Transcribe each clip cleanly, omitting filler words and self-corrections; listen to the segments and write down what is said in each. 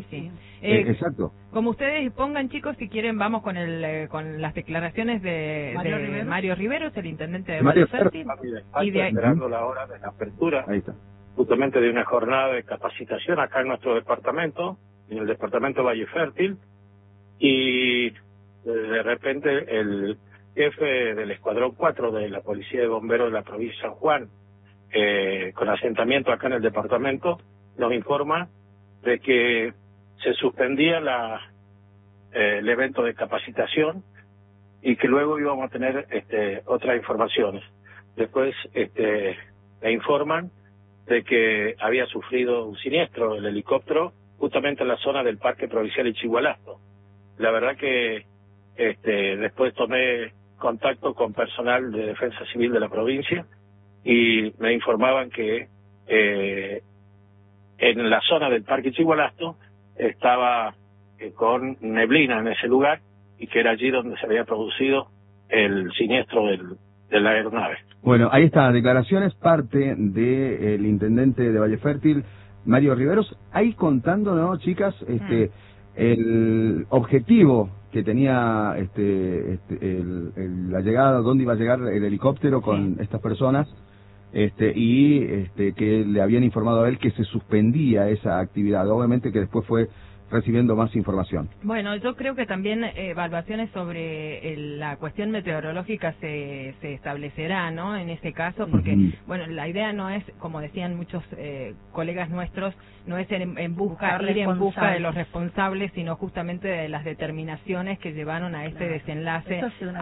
sí. Exacto. Como ustedes pongan, chicos, si quieren, vamos con con las declaraciones de Mario Riveros, el intendente de Valle Fértil. Y de ahí, esperando la hora de la apertura, ahí está, justamente de una jornada de capacitación acá en nuestro departamento, en el departamento de Valle Fértil, y de repente el jefe del Escuadrón 4 de la Policía de Bomberos de la provincia de San Juan, con asentamiento acá en el departamento, nos informa de que se suspendía el evento de capacitación y que luego íbamos a tener otras informaciones. Después me informan de que había sufrido un siniestro el helicóptero justamente en la zona del Parque Provincial Ichigualasto. La verdad que después tomé contacto con personal de Defensa Civil de la provincia y me informaban que en la zona del Parque Ichigualasto estaba con neblina en ese lugar y que era allí donde se había producido el siniestro de la aeronave. Bueno, ahí está, declaraciones, parte del intendente de Valle Fértil, Mario Riveros, ahí contando, ¿no, chicas? El objetivo que tenía la llegada, dónde iba a llegar el helicóptero con estas personas, que le habían informado a él que se suspendía esa actividad. Obviamente que después fue recibiendo más información. Bueno, yo creo que también evaluaciones sobre la cuestión meteorológica se establecerá, ¿no? En ese caso, porque, bueno, la idea no es, como decían muchos colegas nuestros, no es ir en busca de los responsables, sino justamente de las determinaciones que llevaron a este desenlace,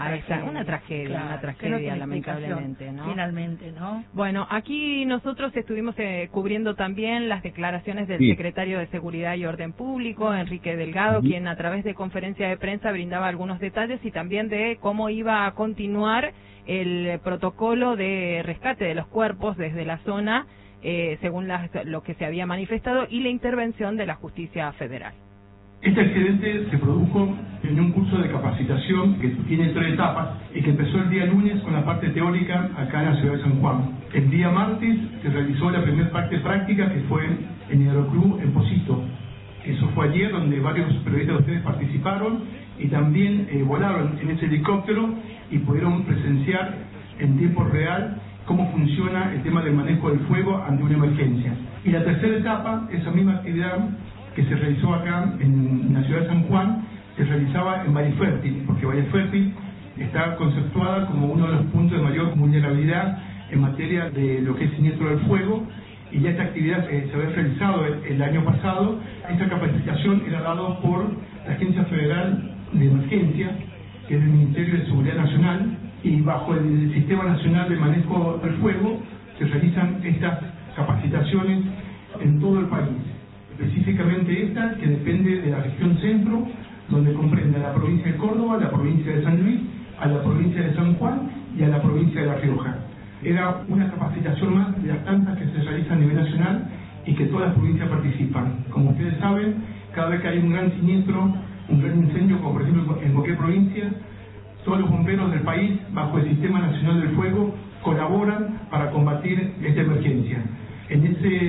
una tragedia, lamentablemente, ¿no? Finalmente, ¿no? Bueno, aquí nosotros estuvimos cubriendo también las declaraciones del secretario de Seguridad y Orden Público, Enrique Delgado, quien a través de conferencia de prensa brindaba algunos detalles y también de cómo iba a continuar el protocolo de rescate de los cuerpos desde la zona, según lo que se había manifestado, y la intervención de la justicia federal. Este accidente se produjo en un curso de capacitación que tiene 3 etapas y que empezó el día lunes con la parte teórica acá en la ciudad de San Juan. El día martes se realizó la primera parte práctica, que fue en el Aeroclub en Posito. Eso fue ayer, donde varios periodistas de ustedes participaron y también volaron en ese helicóptero y pudieron presenciar en tiempo real cómo funciona el tema del manejo del fuego ante una emergencia. Y la tercera etapa, esa misma actividad que se realizó acá en la ciudad de San Juan, se realizaba en Valle Fértil, porque Valle Fértil está conceptuada como uno de los puntos de mayor vulnerabilidad en materia de lo que es siniestro del fuego, y ya esta actividad se había realizado el año pasado. Esta capacitación era dada por la Agencia Federal de Emergencia, que es el Ministerio de Seguridad Nacional, y bajo el Sistema Nacional de Manejo del Fuego se realizan estas capacitaciones en todo el país. Específicamente esta, que depende de la región centro, donde comprende a la provincia de Córdoba, a la provincia de San Luis, a la provincia de San Juan y a la provincia de La Rioja. Era una capacitación más de las tantas que se realizan a nivel nacional y que todas las provincias participan. Como ustedes saben, cada vez que hay un gran siniestro, un gran incendio, como por ejemplo en cualquier provincia, todos los bomberos del país, bajo el Sistema Nacional del Fuego, colaboran para combatir esta emergencia. En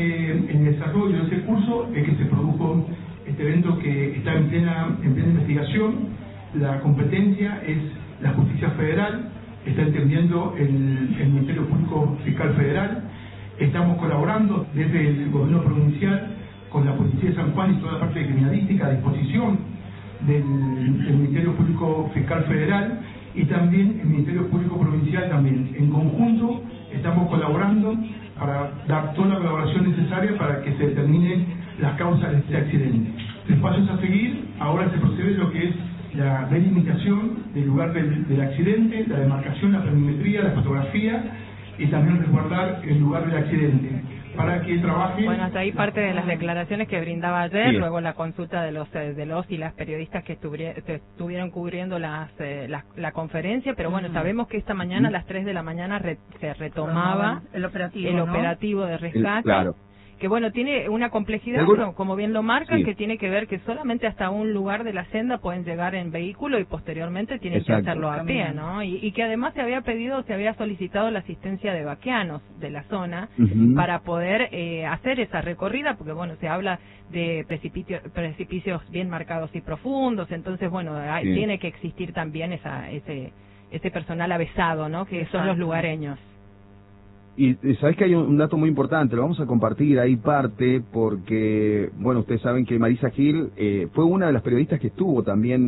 el desarrollo de ese curso es que se produjo este evento que está en plena investigación. La competencia es la Justicia Federal, está entendiendo el Ministerio Público Fiscal Federal. Estamos colaborando desde el gobierno provincial con la Policía de San Juan y toda la parte de criminalística a disposición del Ministerio Público Fiscal Federal y también el Ministerio Público Provincial también. En conjunto estamos colaborando para dar toda la colaboración necesaria para que se determinen las causas de este accidente. Los pasos a seguir, ahora se procede lo que es la delimitación del lugar del accidente, la demarcación, la planimetría, la fotografía y también resguardar el lugar del accidente para que trabaje. Bueno, hasta ahí parte de las declaraciones que brindaba ayer, luego la consulta de los y las periodistas que estuvieron cubriendo la conferencia, pero bueno, sabemos que esta mañana a las 3 de la mañana se retomaba el operativo de rescate. Claro. que bueno, tiene una complejidad, como bien lo marca, que tiene que ver que solamente hasta un lugar de la senda pueden llegar en vehículo y posteriormente tienen que hacerlo a pie, ¿no? Y que además se había solicitado la asistencia de vaqueanos de la zona para poder hacer esa recorrida, porque bueno, se habla de precipicios bien marcados y profundos, entonces bueno, tiene que existir también ese personal avesado, ¿no? Que son los lugareños. Y sabes que hay un dato muy importante, lo vamos a compartir ahí parte, porque, bueno, ustedes saben que Marisa Gil fue una de las periodistas que estuvo también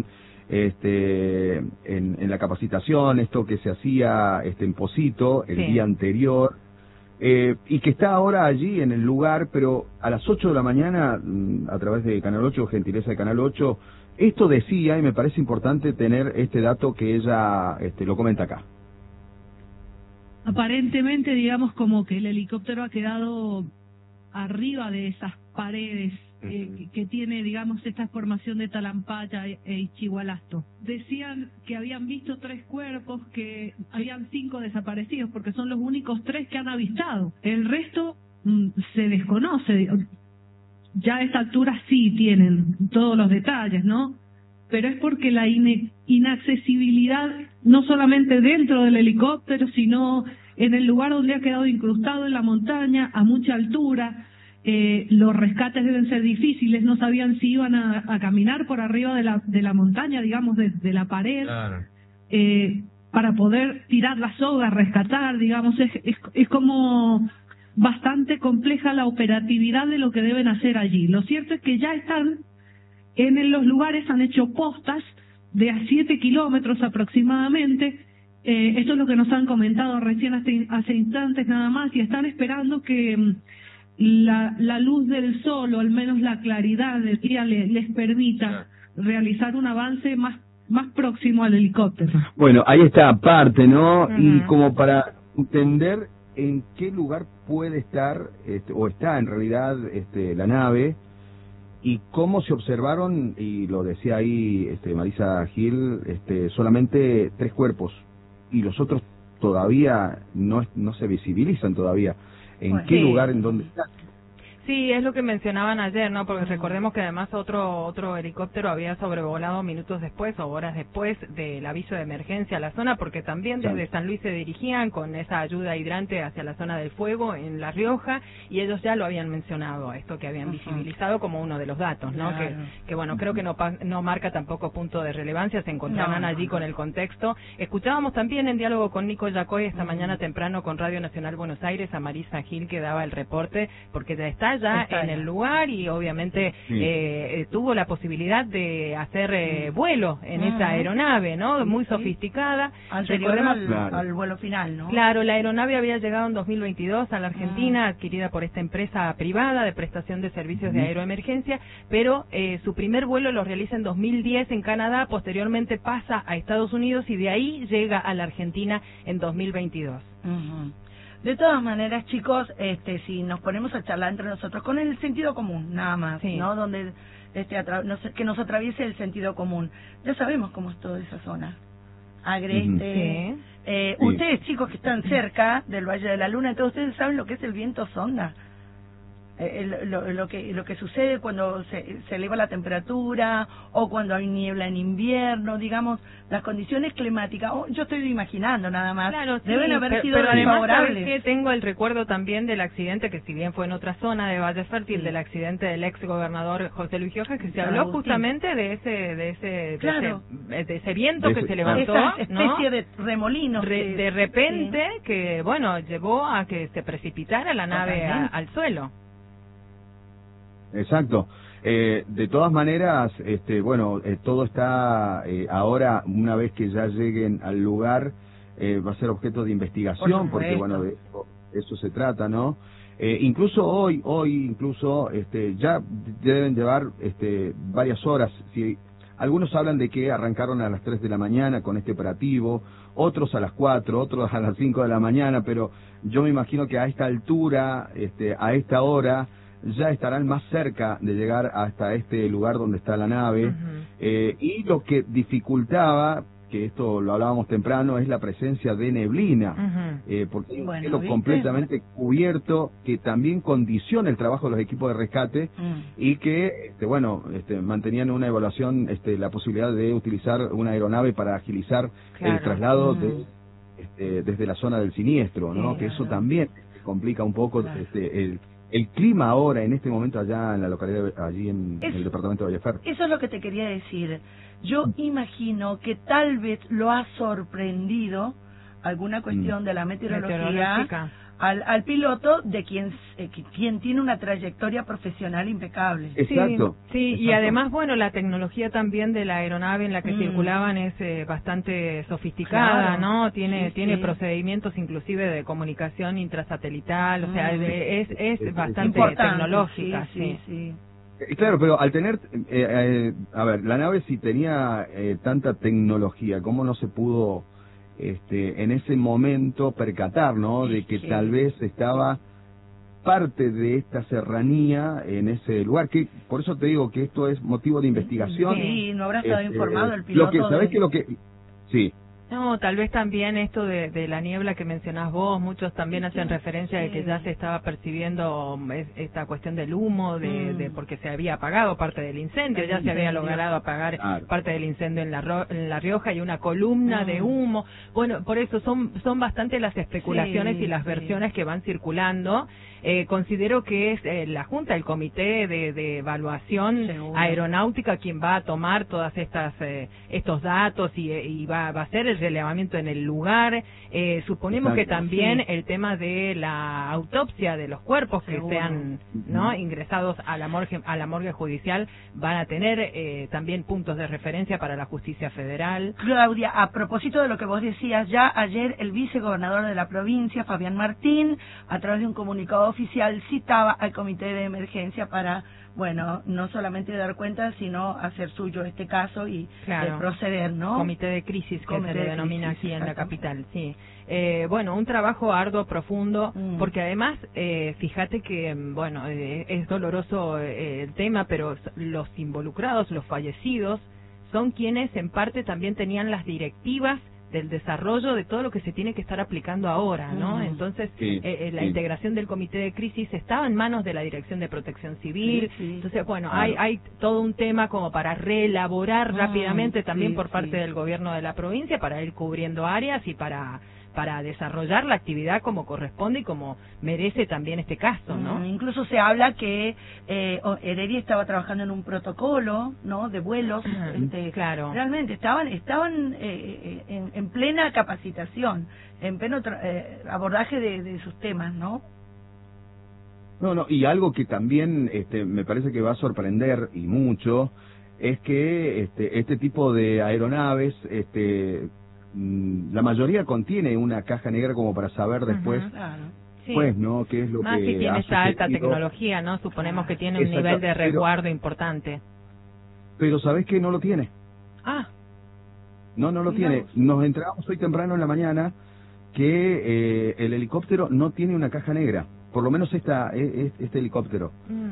en la capacitación, esto que se hacía en Posito el día anterior, y que está ahora allí en el lugar, pero a las 8 de la mañana, a través de Canal 8, gentileza de Canal 8, esto decía, y me parece importante tener este dato que ella lo comenta acá. Aparentemente, digamos, como que el helicóptero ha quedado arriba de esas paredes que tiene, digamos, esta formación de Talampaya e Ichigualasto. Decían que habían visto 3 cuerpos, que habían 5 desaparecidos, porque son los únicos 3 que han avistado. El resto se desconoce. Ya a esta altura sí tienen todos los detalles, ¿no? Pero es porque la inaccesibilidad, no solamente dentro del helicóptero, sino en el lugar donde ha quedado incrustado en la montaña, a mucha altura, los rescates deben ser difíciles, no sabían si iban a caminar por arriba de la montaña, digamos, de la pared, para poder tirar la soga, rescatar, digamos, es como bastante compleja la operatividad de lo que deben hacer allí. Lo cierto es que ya están en los lugares, han hecho postas de a 7 kilómetros aproximadamente. Esto es lo que nos han comentado recién hace instantes nada más, y están esperando que la luz del sol, o al menos la claridad del día, les permita realizar un avance más próximo al helicóptero. Bueno, ahí está aparte, ¿no? Y como para entender en qué lugar puede estar, o está en realidad la nave, y cómo se observaron, y lo decía ahí Marisa Gil, solamente 3 cuerpos, y los otros todavía no se visibilizan todavía. ¿En qué lugar, en dónde están? Sí, es lo que mencionaban ayer, ¿no? Porque recordemos que además otro helicóptero había sobrevolado minutos después o horas después del aviso de emergencia a la zona, porque también desde San Luis se dirigían con esa ayuda hidrante hacia la zona del fuego en La Rioja, y ellos ya lo habían mencionado, esto que habían visibilizado como uno de los datos, ¿no? Que bueno, creo que no marca tampoco punto de relevancia, se encontraban allí con el contexto. Escuchábamos también en diálogo con Nico Yacoy esta mañana temprano con Radio Nacional Buenos Aires a Marisa Gil, que daba el reporte, porque ya está en el lugar, y obviamente tuvo la posibilidad de hacer vuelo en esa aeronave, ¿no? Muy sofisticada. Al vuelo final, ¿no? Claro, la aeronave había llegado en 2022 a la Argentina, adquirida por esta empresa privada de prestación de servicios de aeroemergencia, pero su primer vuelo lo realiza en 2010 en Canadá, posteriormente pasa a Estados Unidos y de ahí llega a la Argentina en 2022. De todas maneras, chicos, si nos ponemos a charlar entre nosotros con el sentido común, nada más, ¿no? Donde que nos atraviese el sentido común. Ya sabemos cómo es toda esa zona. Agreste. Ustedes, chicos, que están cerca del Valle de la Luna, entonces ustedes saben lo que es el viento sonda. Lo que sucede cuando se eleva la temperatura, o cuando hay niebla en invierno, digamos, las condiciones climáticas, yo estoy imaginando nada más, deben haber sido desfavorables. Pero además, tengo el recuerdo también del accidente, que si bien fue en otra zona de Valle Fértil, del accidente del ex gobernador José Luis Giojas, que se habló justamente de ese viento que se levantó, esa especie de remolinos de repente, que bueno, llevó a que se precipitara la nave al suelo. Exacto. De todas maneras, todo está ahora, una vez que ya lleguen al lugar, va a ser objeto de investigación, porque bueno, de eso se trata, ¿no? Incluso hoy ya deben llevar varias horas. Si algunos hablan de que arrancaron a las 3 de la mañana con este operativo, otros a las 4, otros a las 5 de la mañana, pero yo me imagino que a esta altura, a esta hora, ya estarán más cerca de llegar hasta este lugar donde está la nave, y lo que dificultaba que esto lo hablábamos temprano, es la presencia de neblina, porque es un cielo completamente cubierto que también condiciona el trabajo de los equipos de rescate y que, mantenían una evaluación, la posibilidad de utilizar una aeronave para agilizar el traslado desde la zona del siniestro, ¿no? Que eso también complica un poco el clima ahora, en este momento, allá en la localidad, allí en el departamento de Valleferro. Eso es lo que te quería decir. Yo imagino que tal vez lo ha sorprendido alguna cuestión de la meteorología al piloto de quien tiene una trayectoria profesional impecable. Exacto. Sí, y además, bueno, la tecnología también de la aeronave en la que circulaban es bastante sofisticada, ¿no? Tiene procedimientos inclusive de comunicación intrasatelital, o sea, es bastante tecnológica. Sí. Claro, pero al tener, a ver, la nave si tenía tanta tecnología, ¿cómo no se pudo en ese momento percatar, ¿no? De que tal vez estaba parte de esta serranía en ese lugar, que por eso te digo que esto es motivo de investigación. Sí, no habrá estado informado el piloto. Sí. No, tal vez también esto de la niebla que mencionás vos, muchos también hacen referencia de que ya se estaba percibiendo esta cuestión del humo, porque se había apagado parte del incendio, ya se había logrado apagar parte del incendio en La Rioja y una columna de humo. Bueno, por eso son bastante las especulaciones y las versiones que van circulando. Considero que es la Junta, el Comité de Evaluación Aeronáutica quien va a tomar todas estos datos y va a hacer el relevamiento en el lugar. Suponemos que también el tema de la autopsia de los cuerpos que sean ingresados a la morgue judicial van a tener también puntos de referencia para la justicia federal. Claudia, a propósito de lo que vos decías, ya ayer el vicegobernador de la provincia, Fabián Martín, a través de un comunicado oficial citaba al comité de emergencia para, no solamente dar cuenta, sino hacer suyo este caso y proceder, ¿no? Comité de crisis que se le denomina aquí en la capital, sí. Un trabajo arduo, profundo, porque además, fíjate que, es doloroso el tema, pero los involucrados, los fallecidos, son quienes en parte también tenían las directivas del desarrollo de todo lo que se tiene que estar aplicando ahora, ¿no? Entonces, la integración del comité de crisis estaba en manos de la Dirección de Protección Civil. Entonces, hay todo un tema como para reelaborar rápidamente también por parte del gobierno de la provincia para ir cubriendo áreas y para desarrollar la actividad como corresponde y como merece también este caso, ¿no? Incluso se habla que Heredia estaba trabajando en un protocolo, ¿no? De vuelos. Claro. Realmente estaban en plena capacitación, en pleno abordaje de sus temas, ¿no? No, y algo que también me parece que va a sorprender y mucho es que este tipo de aeronaves la mayoría contiene una caja negra como para saber después ¿no? qué es lo más que si tiene esta sucedido. alta tecnología, ¿no? Suponemos que tiene un nivel de resguardo importante. Pero ¿sabés qué? No lo tiene. No lo tiene. Nos enteramos hoy temprano en la mañana que el helicóptero no tiene una caja negra, por lo menos este helicóptero.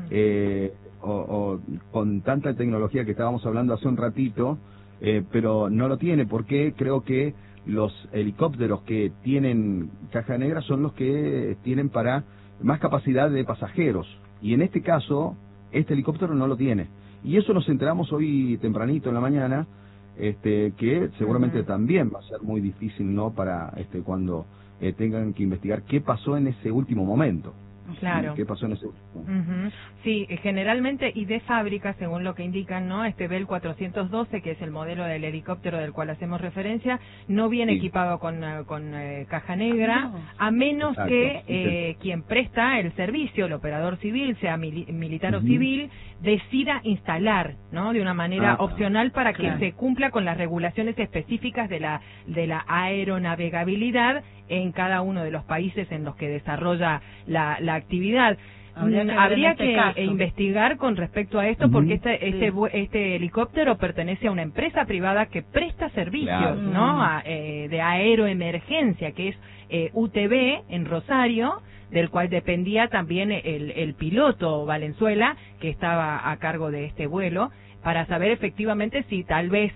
Con tanta tecnología que estábamos hablando hace un ratito, pero no lo tiene, porque creo que los helicópteros que tienen caja negra son los que tienen para más capacidad de pasajeros, y en este caso este helicóptero no lo tiene, y eso nos enteramos hoy tempranito en la mañana, que seguramente también va a ser muy difícil, ¿no? Para cuando tengan que investigar qué pasó en ese último momento. Claro. ¿Qué pasó en ese? Sí, generalmente y de fábrica, según lo que indican, ¿no? Bell 412, que es el modelo del helicóptero del cual hacemos referencia, no viene equipado con caja negra, a menos que quien presta el servicio, el operador civil, sea militar o civil, decida instalar, ¿no? De una manera opcional para que se cumpla con las regulaciones específicas de la aeronavegabilidad en cada uno de los países en los que desarrolla la actividad. Habría que investigar con respecto a esto, porque este helicóptero pertenece a una empresa privada que presta servicios, ¿no? De aeroemergencia, que es UTV en Rosario, del cual dependía también el piloto Valenzuela, que estaba a cargo de este vuelo, para saber efectivamente si tal vez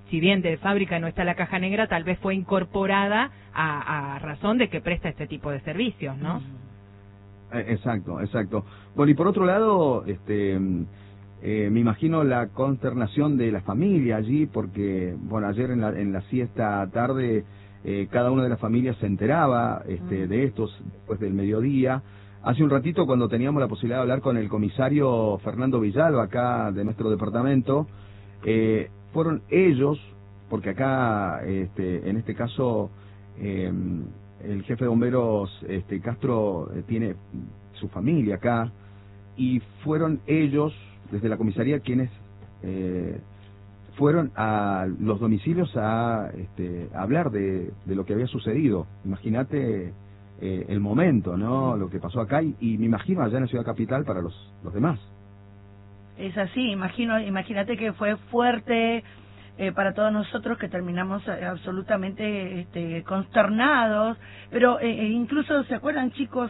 si bien de fábrica no está la caja negra, tal vez fue incorporada a razón de que presta este tipo de servicios, ¿no? Exacto, exacto. Bueno, y por otro lado, me imagino la consternación de la familia allí, porque, bueno, ayer en la siesta tarde, cada una de las familias se enteraba de estos después del mediodía. Hace un ratito, cuando teníamos la posibilidad de hablar con el comisario Fernando Villalba, acá de nuestro departamento, fueron ellos, porque acá, en este caso, el jefe de bomberos Castro tiene su familia acá, y fueron ellos desde la comisaría quienes fueron a los domicilios a hablar de lo que había sucedido. Imagínate el momento, ¿no? Lo que pasó acá, y me imagino allá en la ciudad capital para los demás. Es así, imagínate que fue fuerte para todos nosotros, que terminamos absolutamente consternados, pero incluso, ¿se acuerdan, chicos?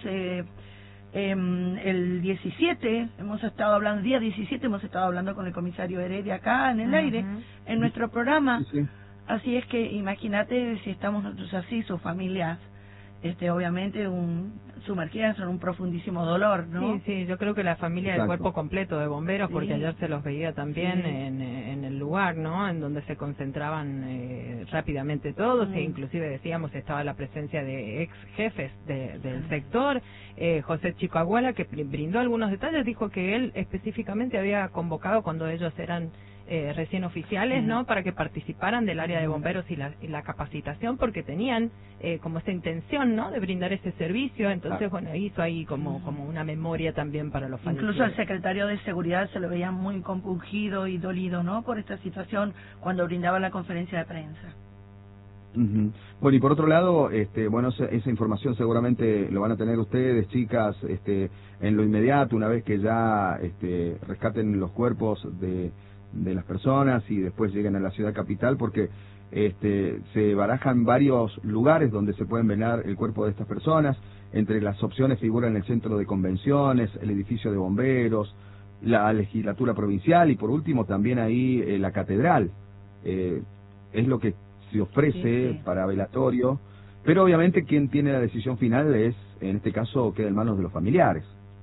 El 17, día 17, hemos estado hablando con el comisario Heredia acá en el aire, en nuestro programa. Sí. Así es que imagínate si estamos nosotros así, sus familias, obviamente sumergidas en un profundísimo dolor, ¿no? Sí, sí, yo creo que la familia del cuerpo completo de bomberos, porque ayer se los veía también en el lugar, ¿no? En donde se concentraban rápidamente todos, e inclusive decíamos estaba la presencia de ex jefes del sector. José Chico Aguala, que brindó algunos detalles, dijo que él específicamente había convocado cuando ellos eran recién oficiales, ¿no? Para que participaran del área de bomberos y la capacitación, porque tenían como esa intención, ¿no? De brindar ese servicio. Entonces, bueno, hizo ahí como una memoria también para los fallecidos. Incluso al secretario de Seguridad se lo veía muy compungido y dolido, ¿no? Por esta situación cuando brindaba la conferencia de prensa. Bueno, y por otro lado, bueno, esa información seguramente lo van a tener ustedes, chicas, en lo inmediato, una vez que ya rescaten los cuerpos de las personas y después lleguen a la ciudad capital, porque se barajan varios lugares donde se pueden velar el cuerpo de estas personas. Entre las opciones figuran el centro de convenciones, el edificio de bomberos, la legislatura provincial y por último también ahí la catedral. Es lo que se ofrece para velatorio, pero obviamente quien tiene la decisión final es, en este caso, queda en manos de los familiares.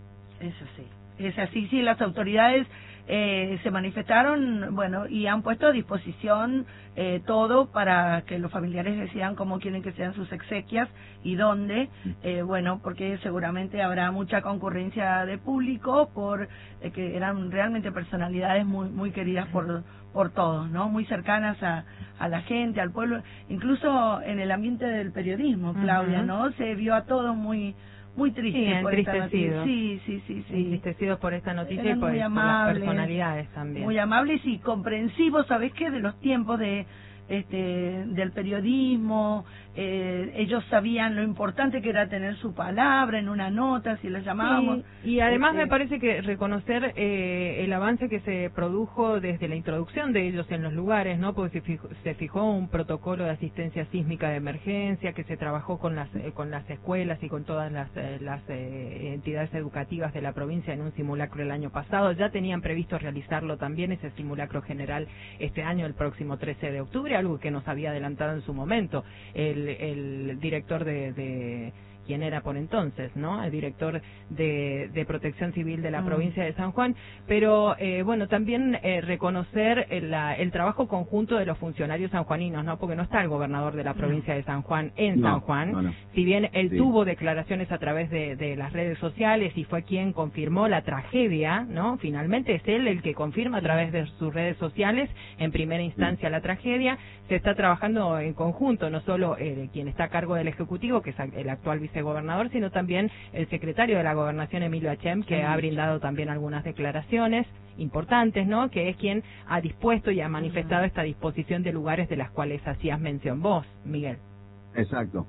Es así, sí, las autoridades se manifestaron, bueno, y han puesto a disposición todo para que los familiares decidan cómo quieren que sean sus exequias y dónde, bueno, porque seguramente habrá mucha concurrencia de público, que eran realmente personalidades muy queridas por todos, ¿no? Muy cercanas a la gente, al pueblo, incluso en el ambiente del periodismo, Claudia, ¿no? Se vio a todos muy tristes por esta noticia. Sí. Entristecidos por esta noticia y por las personalidades también. Muy amables y comprensivos, ¿sabés qué? De los tiempos del periodismo. Ellos sabían lo importante que era tener su palabra en una nota, si la llamábamos. Sí, y además me parece que reconocer el avance que se produjo desde la introducción de ellos en los lugares, ¿no? Porque se fijó un protocolo de asistencia sísmica de emergencia, que se trabajó con las escuelas y con todas las entidades educativas de la provincia en un simulacro el año pasado. Ya tenían previsto realizarlo también, ese simulacro general, este año, el próximo 13 de octubre, algo que nos había adelantado en su momento el director de quien era por entonces, ¿no? El director de Protección Civil de la provincia de San Juan, pero bueno, también reconocer el trabajo conjunto de los funcionarios sanjuaninos, ¿no? Porque no está el gobernador de la provincia de San Juan San Juan, si bien él tuvo declaraciones a través de las redes sociales y fue quien confirmó la tragedia, ¿no? Finalmente es él el que confirma a través de sus redes sociales en primera instancia la tragedia. Se está trabajando en conjunto, no solo quien está a cargo del Ejecutivo, que es el actual vicegobernador, sino también el secretario de la Gobernación, Emilio Achem, que ha brindado también algunas declaraciones importantes, ¿no? Que es quien ha dispuesto y ha manifestado esta disposición de lugares de las cuales hacías mención vos, Miguel. Exacto.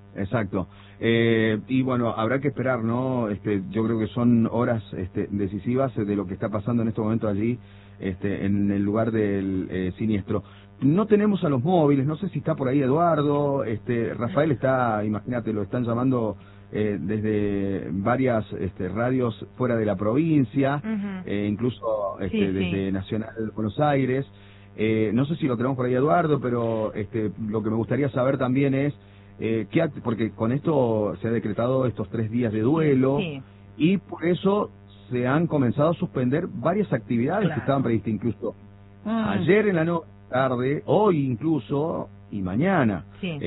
Y bueno, habrá que esperar, ¿no? Yo creo que son horas decisivas de lo que está pasando en este momento allí, en el lugar del siniestro. No tenemos a los móviles, no sé si está por ahí Eduardo, Rafael está, imagínate, lo están llamando desde varias radios fuera de la provincia, incluso desde Nacional Buenos Aires. No sé si lo tenemos por ahí, Eduardo, pero lo que me gustaría saber también es, porque con esto se ha decretado estos 3 días de duelo, sí, y por eso se han comenzado a suspender varias actividades que estaban previstas incluso ayer en la tarde, hoy incluso, y mañana. Sí.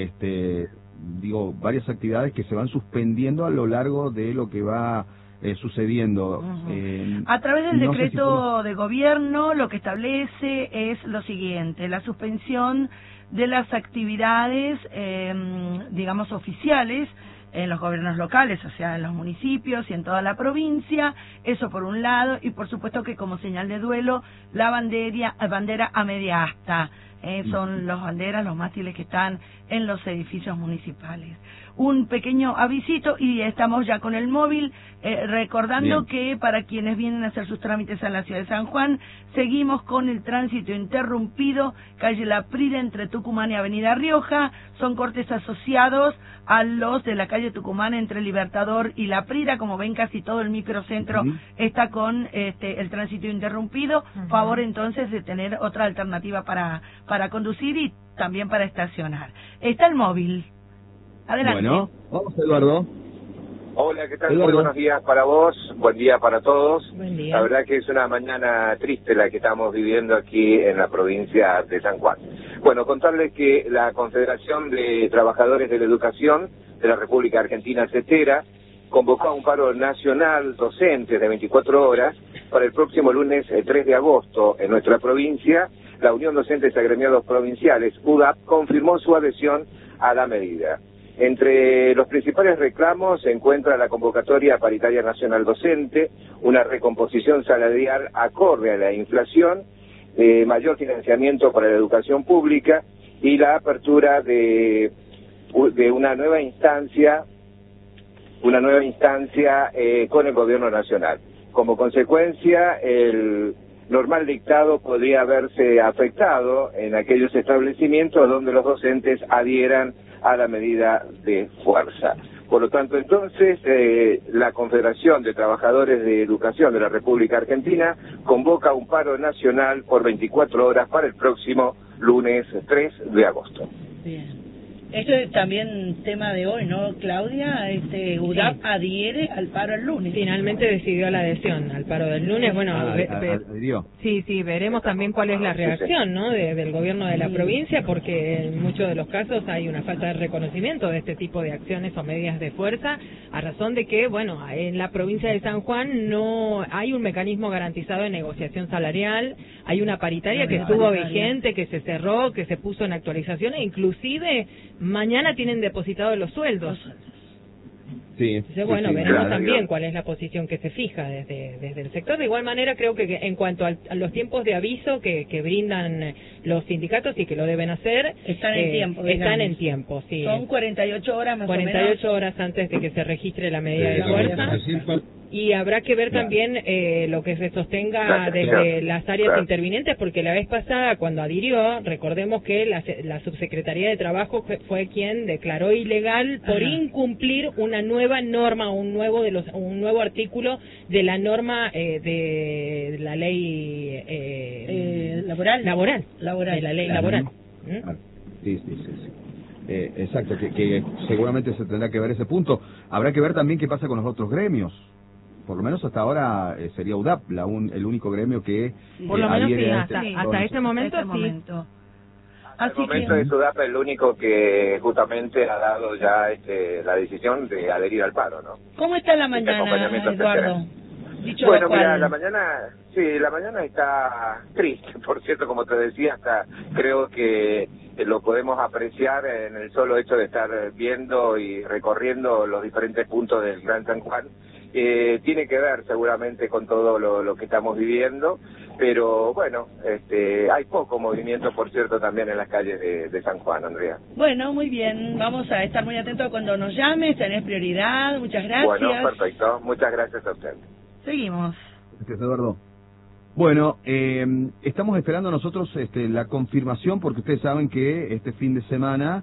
Digo, varias actividades que se van suspendiendo a lo largo de lo que va sucediendo. A través del decreto de gobierno lo que establece es lo siguiente: la suspensión de las actividades, digamos, oficiales en los gobiernos locales, o sea, en los municipios y en toda la provincia, eso por un lado, y por supuesto que como señal de duelo, la bandera a media asta. Son las banderas, los mástiles que están en los edificios municipales. Un pequeño avisito y estamos ya con el móvil, recordando que para quienes vienen a hacer sus trámites a la ciudad de San Juan, seguimos con el tránsito interrumpido, calle La Prida entre Tucumán y Avenida Rioja, son cortes asociados a los de la calle Tucumán entre Libertador y La Prida. Como ven, casi todo el microcentro está con el tránsito interrumpido. Favor entonces de tener otra alternativa para conducir y también para estacionar. Está el móvil. Adelante. Bueno, vamos, Eduardo. Hola, ¿qué tal? Muy buenos días para vos, buen día para todos. Buen día. La verdad que es una mañana triste la que estamos viviendo aquí en la provincia de San Juan. Bueno, contarles que la Confederación de Trabajadores de la Educación de la República Argentina, CETERA, convocó a un paro nacional docente de 24 horas para el próximo lunes 3 de agosto en nuestra provincia. La Unión Docentes Agremiados Provinciales, UDAP, confirmó su adhesión a la medida. Entre los principales reclamos se encuentra la convocatoria paritaria nacional docente, una recomposición salarial acorde a la inflación, mayor financiamiento para la educación pública y la apertura de una nueva instancia con el gobierno nacional. Como consecuencia, el normal dictado podría verse afectado en aquellos establecimientos donde los docentes adhieran a la medida de fuerza. Por lo tanto, entonces, la Confederación de Trabajadores de Educación de la República Argentina convoca un paro nacional por 24 horas para el próximo lunes 3 de agosto. Bien. Esto es también tema de hoy, ¿no, Claudia? UDAP adhiere al paro el lunes. Finalmente decidió la adhesión al paro del lunes. Bueno, sí, veremos también cuál es la reacción, ¿no?, del gobierno de la provincia, porque en muchos de los casos hay una falta de reconocimiento de este tipo de acciones o medidas de fuerza, a razón de que, bueno, en la provincia de San Juan no hay un mecanismo garantizado de negociación salarial, hay una paritaria que estuvo vigente, que se cerró, que se puso en actualización e inclusive mañana tienen depositados los sueldos. Sí. Entonces, bueno, veremos también cuál es la posición que se fija desde el sector. De igual manera, creo que en cuanto a los tiempos de aviso que brindan los sindicatos y que lo deben hacer, están en tiempo. Están en tiempo, sí. Son 48 horas más 48 horas antes de que se registre la medida de fuerza. Y habrá que ver también lo que se sostenga desde las áreas intervinientes, porque la vez pasada, cuando adhirió, recordemos que la Subsecretaría de Trabajo fue quien declaró ilegal por incumplir una nueva norma, un nuevo artículo de la norma de la ley laboral, de la ley laboral. Sí. Exacto, que seguramente se tendrá que ver ese punto. Habrá que ver también qué pasa con los otros gremios. Por lo menos hasta ahora sería UDAP el único gremio que por lo menos adhiere hasta este momento. Hasta el momento es UDAP el único que justamente ha dado ya la decisión de adherir al paro, ¿no? ¿Cómo está la mañana, Eduardo? Bueno, mira, la mañana está triste, por cierto, como te decía, hasta creo que lo podemos apreciar en el solo hecho de estar viendo y recorriendo los diferentes puntos del Gran San Juan. Tiene que ver seguramente con todo lo que estamos viviendo, pero bueno, hay poco movimiento, por cierto, también en las calles de San Juan, Andrea. Bueno, muy bien, vamos a estar muy atentos cuando nos llames, tenés prioridad, muchas gracias. Bueno, perfecto, muchas gracias a usted. Seguimos. Gracias, Eduardo. Bueno, estamos esperando nosotros la confirmación, porque ustedes saben que este fin de semana,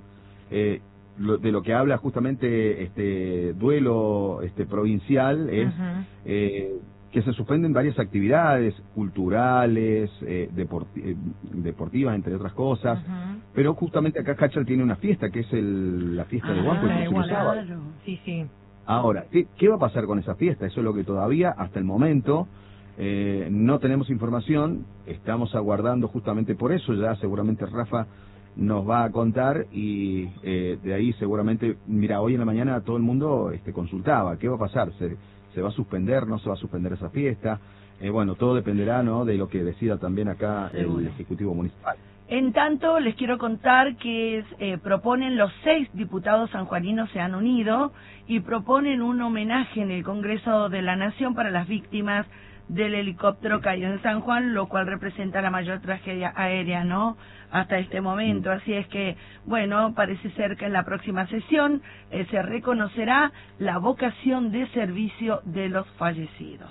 de lo que habla justamente duelo provincial, es que se suspenden varias actividades culturales, deportivas, entre otras cosas, pero justamente acá Cachal tiene una fiesta, que es la fiesta de Huampo, el próximo sábado. Sí, sí. Ahora, ¿qué va a pasar con esa fiesta? Eso es lo que todavía, hasta el momento, no tenemos información, estamos aguardando justamente por eso, ya seguramente Rafa nos va a contar y de ahí seguramente, mira, hoy en la mañana todo el mundo consultaba, ¿qué va a pasar? ¿Se va a suspender? ¿No se va a suspender esa fiesta? Bueno, todo dependerá, ¿no?, de lo que decida también acá el Ejecutivo Municipal. En tanto, les quiero contar que proponen, los 6 diputados sanjuaninos se han unido y proponen un homenaje en el Congreso de la Nación para las víctimas del helicóptero caído en San Juan, lo cual representa la mayor tragedia aérea, ¿no?, hasta este momento. Así es que, bueno, parece ser que en la próxima sesión se reconocerá la vocación de servicio de los fallecidos.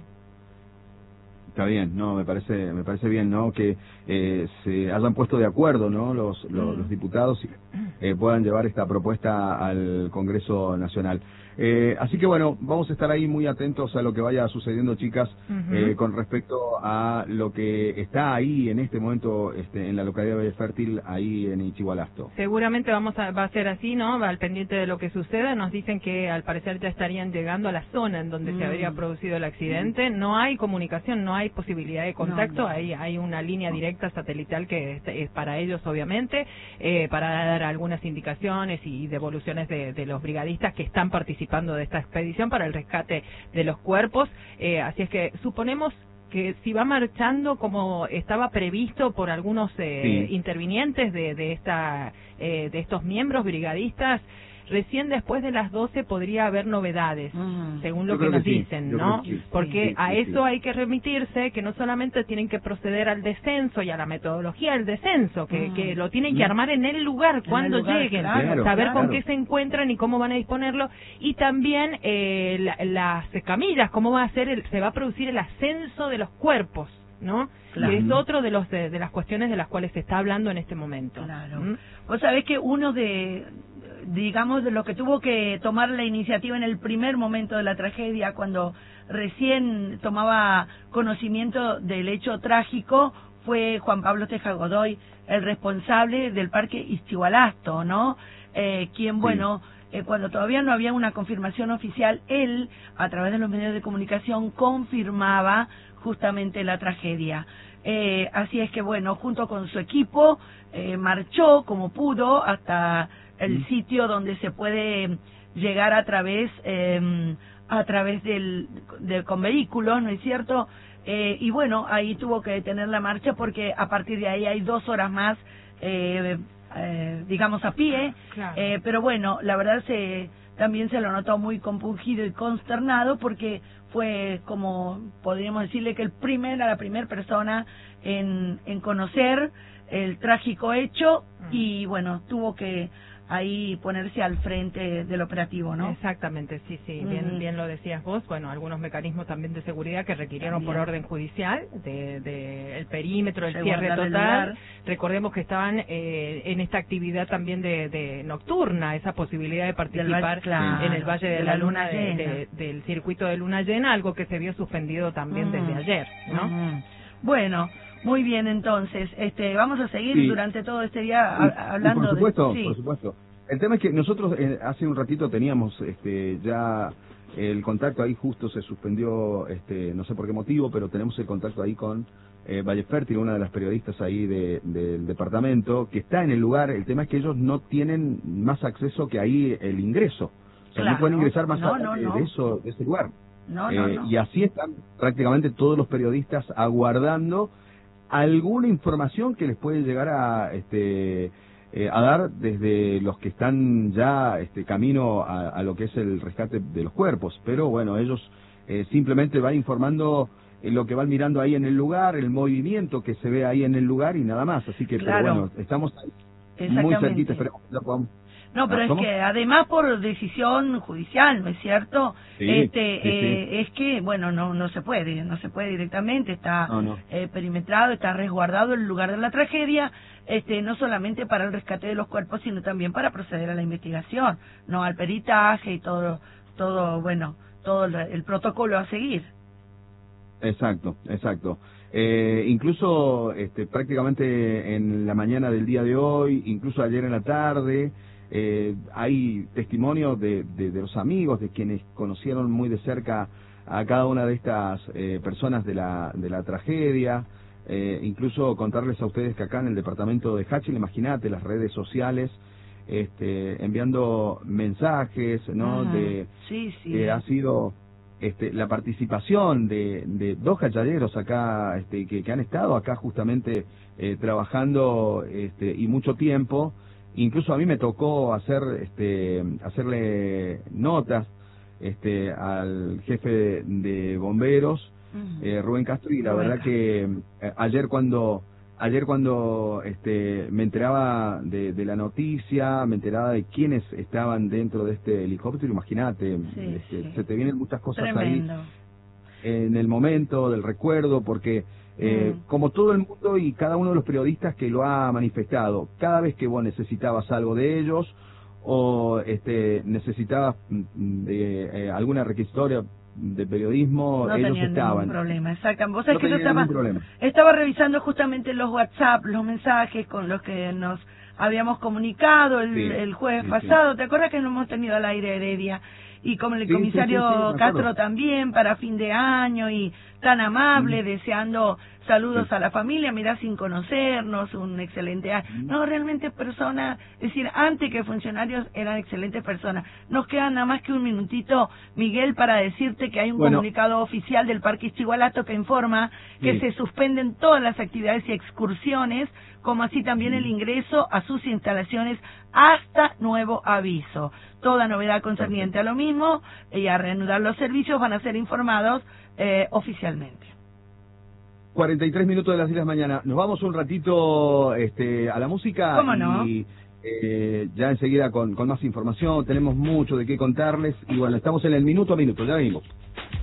Está bien, no, me parece bien, ¿no?, que se hayan puesto de acuerdo, ¿no?, los diputados y puedan llevar esta propuesta al Congreso Nacional. Así que bueno, vamos a estar ahí muy atentos a lo que vaya sucediendo, chicas, con respecto a lo que está ahí en este momento en la localidad de Valle Fértil, ahí en Ichigualasto. Seguramente va a ser así, ¿no?, al pendiente de lo que suceda. Nos dicen que al parecer ya estarían llegando a la zona en donde se habría producido el accidente. No hay comunicación, no hay posibilidad de contacto, hay una línea directa satelital que es para ellos, obviamente, para dar algunas indicaciones y devoluciones de los brigadistas que están participando de esta expedición para el rescate de los cuerpos. Así es que suponemos que si va marchando como estaba previsto por algunos intervinientes de estos miembros brigadistas, recién después de las 12 podría haber novedades, según lo que nos dicen, ¿no? Porque a eso hay que remitirse, que no solamente tienen que proceder al descenso y a la metodología del descenso, que lo tienen que armar en el lugar cuando lleguen, saber con qué se encuentran y cómo van a disponerlo, y también las camillas, cómo va a ser se va a producir el ascenso de los cuerpos, ¿no? Que es otro de las cuestiones de las cuales se está hablando en este momento. Vos sabés que uno de lo que tuvo que tomar la iniciativa en el primer momento de la tragedia, cuando recién tomaba conocimiento del hecho trágico, fue Juan Pablo Teja Godoy, el responsable del Parque Ischigualasto, ¿no? Quien, bueno, cuando todavía no había una confirmación oficial, él, a través de los medios de comunicación, confirmaba justamente la tragedia. Así es que, bueno, junto con su equipo, marchó como pudo hasta el sitio donde se puede llegar a través del con vehículos, ¿no es cierto? Y bueno, ahí tuvo que detener la marcha porque a partir de ahí hay 2 horas más, digamos, a pie. Pero bueno, la verdad también se lo notó muy compungido y consternado porque fue, como podríamos decirle, que la primera persona en conocer el trágico hecho y bueno, tuvo que ahí ponerse al frente del operativo, ¿no? Exactamente, sí, bien lo decías vos. Bueno, algunos mecanismos también de seguridad que requirieron por orden judicial el perímetro, el cierre total. Recordemos que estaban en esta actividad también de nocturna, esa posibilidad de participar en el Valle de la Luna del circuito de luna llena, algo que se vio suspendido también desde ayer, ¿no? Bueno, muy bien, entonces, vamos a seguir durante todo este día hablando por supuesto, por supuesto. El tema es que nosotros hace un ratito teníamos ya el contacto ahí, justo se suspendió, no sé por qué motivo, pero tenemos el contacto ahí con Valle Fértil, una de las periodistas ahí del departamento, que está en el lugar. El tema es que ellos no tienen más acceso que ahí el ingreso. O sea, no pueden ingresar más de ese lugar. Y así están prácticamente todos los periodistas aguardando alguna información que les puede llegar a dar desde los que están ya camino a lo que es el rescate de los cuerpos. Pero bueno, ellos simplemente van informando lo que van mirando ahí en el lugar, el movimiento que se ve ahí en el lugar y nada más. Así que, pero bueno, estamos ahí muy cerquita, esperemos que ya podamos. No, pero es que además por decisión judicial, ¿no es cierto? Es que, bueno, no se puede directamente, está perimetrado, está resguardado el lugar de la tragedia, no solamente para el rescate de los cuerpos, sino también para proceder a la investigación, no al peritaje y todo el protocolo a seguir. Exacto. Incluso prácticamente en la mañana del día de hoy, incluso ayer en la tarde, hay testimonios de los amigos, de quienes conocieron muy de cerca a cada una de estas personas de la tragedia. Incluso contarles a ustedes que acá en el departamento de Hachil, imagínate, las redes sociales, enviando mensajes, ¿no? Sí. Ha sido la participación de 2 hachalleros acá, que han estado acá justamente trabajando y mucho tiempo. Incluso a mí me tocó hacerle notas al jefe de bomberos, Rubén Castro, y la verdad que ayer cuando me enteraba de la noticia, me enteraba de quiénes estaban dentro de este helicóptero, imagínate, se te vienen muchas cosas tremendo ahí en el momento del recuerdo, porque como todo el mundo y cada uno de los periodistas que lo ha manifestado, cada vez que vos necesitabas algo de ellos o necesitabas de alguna requisitoria de periodismo, no ellos tenían estaban. Ningún problema, exactamente. Vos sabés que yo problema. Estaba revisando justamente los WhatsApp, los mensajes con los que nos habíamos comunicado el jueves pasado. ¿Te acuerdas que no hemos tenido al aire Heredia? Y como el comisario Castro también, para fin de año, y tan amable, deseando saludos a la familia, mirá, sin conocernos, un excelente año. No, realmente personas, es decir, antes que funcionarios eran excelentes personas. Nos queda nada más que un minutito, Miguel, para decirte que hay un comunicado oficial del Parque Ischigualasto que informa que se suspenden todas las actividades y excursiones, como así también el ingreso a sus instalaciones hasta nuevo aviso. Toda novedad concerniente a lo mismo y a reanudar los servicios van a ser informados oficialmente. 43 minutos de las 10 de la mañana. Nos vamos un ratito a la música. ¿Cómo no? Y ya enseguida con más información. Tenemos mucho de qué contarles. Y bueno, estamos en el minuto a minuto. Ya venimos.